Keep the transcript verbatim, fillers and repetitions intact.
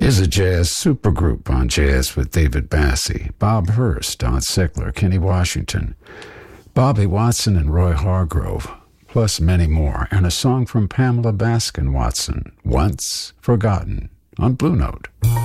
is a jazz supergroup on Jazz with David Bassie, Bob Hurst, Don Sickler, Kenny Washington, Bobby Watson, and Roy Hargrove, plus many more, and a song from Pamela Baskin Watson, Once Forgotten, on Blue Note.